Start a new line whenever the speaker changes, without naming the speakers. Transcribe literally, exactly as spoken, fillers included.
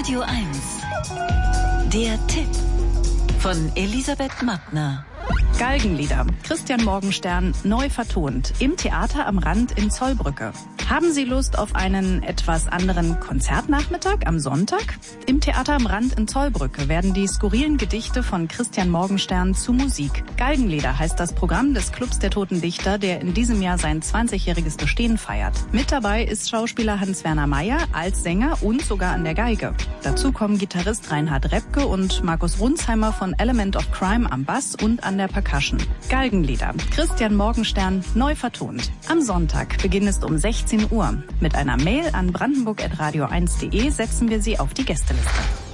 Radio eins. Der Tipp von Elisabeth Mattner.
Galgenlieder. Christian Morgenstern neu vertont im Theater am Rand in Zollbrücke. Haben Sie Lust auf einen etwas anderen Konzertnachmittag am Sonntag? Im Theater am Rand in Zollbrücke werden die skurrilen Gedichte von Christian Morgenstern zu Musik. Galgenlieder heißt das Programm des Clubs der Toten Dichter, der in diesem Jahr sein zwanzigjähriges Bestehen feiert. Mit dabei ist Schauspieler Hans-Werner Meyer als Sänger und sogar an der Geige. Dazu kommen Gitarrist Reinhard Repke und Markus Runsheimer von Element of Crime am Bass und an der Percussion. Galgenlieder. Christian Morgenstern neu vertont. Am Sonntag. Beginn ist um sechzehn Uhr. Mit einer Mail an brandenburg at radio eins punkt de setzen wir Sie auf die Gästeliste.